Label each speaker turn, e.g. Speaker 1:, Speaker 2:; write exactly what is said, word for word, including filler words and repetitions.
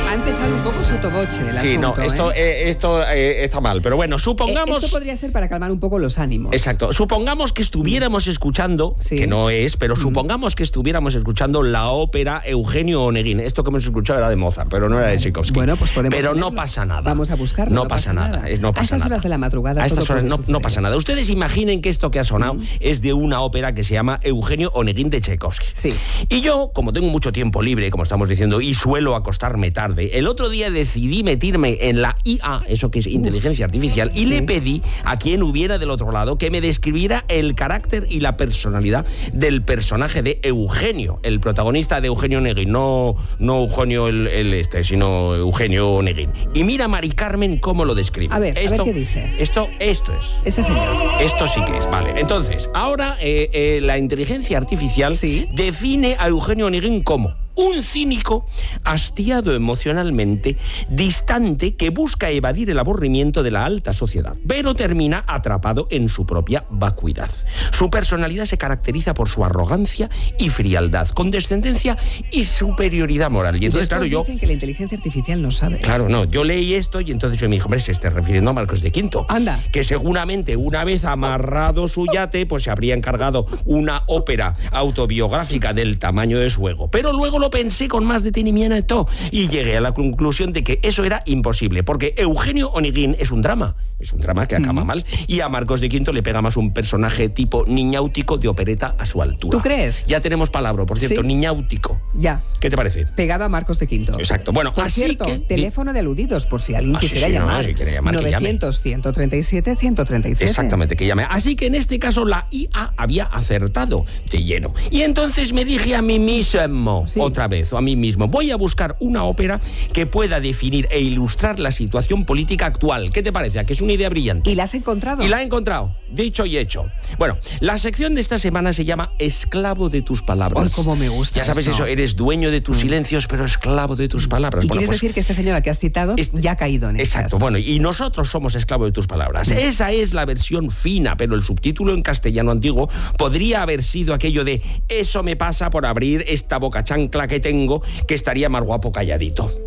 Speaker 1: Ha empezado un poco sotoboche el
Speaker 2: Sí,
Speaker 1: asunto,
Speaker 2: no, esto,
Speaker 1: ¿eh?
Speaker 2: eh, esto eh, está mal. Pero bueno, supongamos...
Speaker 1: Eh, esto podría ser para calmar un poco los ánimos.
Speaker 2: Exacto. Supongamos que estuviéramos escuchando,
Speaker 1: Sí.
Speaker 2: que no es, pero
Speaker 1: Mm.
Speaker 2: supongamos que estuviéramos escuchando la ópera Eugenio Oneguín. Esto que hemos escuchado era de Mozart, pero no era de Tchaikovsky.
Speaker 1: Bueno, pues podemos
Speaker 2: Pero no
Speaker 1: tenerlo.
Speaker 2: pasa nada.
Speaker 1: Vamos a buscarlo.
Speaker 2: No, pasa, nada. Es- no pasa
Speaker 1: a estas
Speaker 2: nada.
Speaker 1: horas de la madrugada
Speaker 2: A
Speaker 1: todo
Speaker 2: estas horas
Speaker 1: puede
Speaker 2: no, no
Speaker 1: suceder.
Speaker 2: pasa nada. Ustedes imaginen que esto que ha sonado
Speaker 1: Mm.
Speaker 2: es de una ópera que se llama Eugenio Oneguín de Tchaikovsky.
Speaker 1: Sí.
Speaker 2: Y yo, como tengo mucho tiempo libre, como estamos diciendo, y suelo acostarme tarde, el otro día decidí meterme en la I A, eso que es inteligencia artificial, y
Speaker 1: Sí.
Speaker 2: le pedí a quien hubiera del otro lado que me describiera el carácter y la personalidad del personaje de Eugenio, el protagonista de Eugenio Oneguín, no, no Eugenio el, el este, sino Eugenio Oneguín. Y mira, Mari Carmen, cómo lo describe.
Speaker 1: A ver, a ver
Speaker 2: esto,
Speaker 1: qué dice.
Speaker 2: Esto, esto es.
Speaker 1: Este señor.
Speaker 2: Esto sí que es, vale. Entonces, ahora eh, eh, la inteligencia artificial
Speaker 1: Sí.
Speaker 2: define a Eugenio Oneguín como un cínico hastiado emocionalmente, distante, que busca evadir el aburrimiento de la alta sociedad, pero termina atrapado en su propia vacuidad. Su personalidad se caracteriza por su arrogancia y frialdad, condescendencia y superioridad moral. Y entonces, claro, yo...
Speaker 1: Dicen que la inteligencia artificial no sabe.
Speaker 2: Claro, no, yo leí esto y entonces yo me dije, hombre, se está refiriendo a Marcos de Quinto.
Speaker 1: Anda.
Speaker 2: Que seguramente una vez amarrado su yate, pues se habría encargado una ópera autobiográfica del tamaño de su ego. Pero luego lo pensé con más detenimiento y llegué a la conclusión de que eso era imposible, porque Eugenio Oneguín es un drama, es un drama que acaba
Speaker 1: Mm.
Speaker 2: mal, y a Marcos de Quinto le pega más un personaje tipo niñáutico de opereta a su altura.
Speaker 1: ¿Tú crees?
Speaker 2: Ya tenemos palabra, por cierto,
Speaker 1: Sí.
Speaker 2: niñáutico.
Speaker 1: Ya.
Speaker 2: ¿Qué te parece?
Speaker 1: Pegado a Marcos de Quinto.
Speaker 2: Exacto. Bueno,
Speaker 1: Por
Speaker 2: así
Speaker 1: cierto,
Speaker 2: que...
Speaker 1: teléfono de aludidos, por si alguien
Speaker 2: Ah, sí,
Speaker 1: quisiera
Speaker 2: sí, no,
Speaker 1: llamar.
Speaker 2: si quiere llamar, que llame.
Speaker 1: novecientos, ciento treinta y siete, ciento treinta y siete.
Speaker 2: Exactamente, que llame. Así que en este caso la I A había acertado de lleno. Y entonces me dije a mí mismo,
Speaker 1: Sí.
Speaker 2: otra vez, o a mí mismo, voy a buscar una ópera que pueda definir e ilustrar la situación política actual. ¿Qué te parece? ¿A que es una idea brillante?
Speaker 1: ¿Y la has encontrado?
Speaker 2: Y la he encontrado, dicho y hecho. Bueno, la sección de esta semana se llama Esclavo de tus palabras.
Speaker 1: Ay, cómo me gusta
Speaker 2: Ya sabes
Speaker 1: esto.
Speaker 2: eso, eres dueño de tus silencios, pero esclavo de tus palabras.
Speaker 1: ¿Y
Speaker 2: Bueno,
Speaker 1: quieres
Speaker 2: pues,
Speaker 1: decir que esta señora que has citado
Speaker 2: Este-
Speaker 1: ya ha caído en esas?
Speaker 2: Exacto, bueno, y nosotros somos esclavos de tus palabras. Esa es la versión fina, pero el subtítulo en castellano antiguo podría haber sido aquello de eso me pasa por abrir esta boca chancla que tengo, que estaría más guapo calladito.